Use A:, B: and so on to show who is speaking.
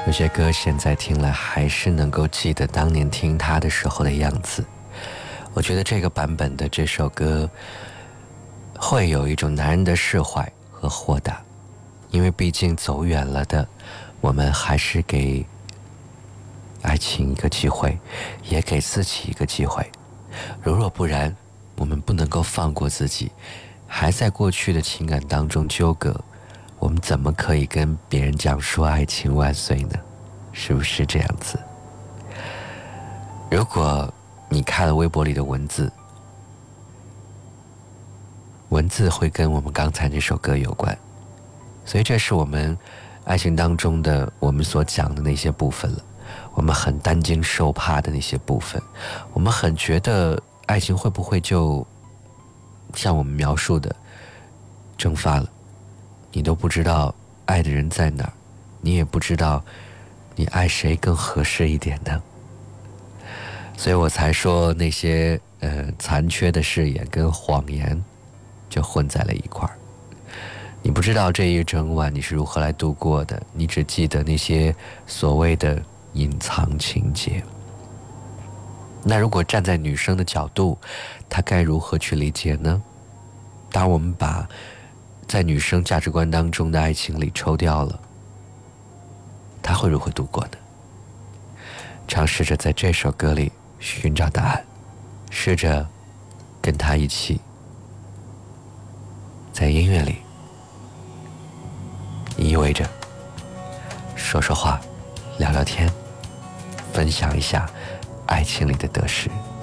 A: 有些歌现在听了还是能够记得当年听它的时候的样子。我觉得这个版本的这首歌会有一种男人的释怀和豁达，因为毕竟走远了的，我们还是给爱情一个机会，也给自己一个机会。如若不然，我们不能够放过自己，还在过去的情感当中纠葛，我们怎么可以跟别人讲说爱情万岁呢？是不是这样子？如果你看了微博里的文字，文字会跟我们刚才这首歌有关，所以这是我们爱情当中的我们所讲的那些部分了。我们很担惊受怕的那些部分，我们很觉得爱情会不会就像我们描述的蒸发了，你都不知道爱的人在哪儿，你也不知道你爱谁更合适一点呢？所以我才说那些残缺的誓言跟谎言就混在了一块儿。你不知道这一整晚你是如何来度过的，你只记得那些所谓的隐藏情节。那如果站在女生的角度，她该如何去理解呢？当我们把在女生价值观当中的爱情里抽掉了，她会如何度过呢？尝试着在这首歌里寻找答案，试着跟她一起在音乐里依偎着说说话，聊聊天，分享一下爱情里的得失。